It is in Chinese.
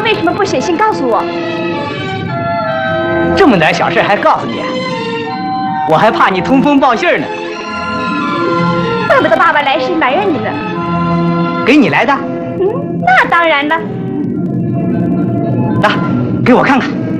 为什么不写信告诉我？ 这么点小事还告诉你？我还怕你通风报信呢。 怪不得爸爸来时埋怨你呢。 给你来的？ 那当然了。 那给我看看。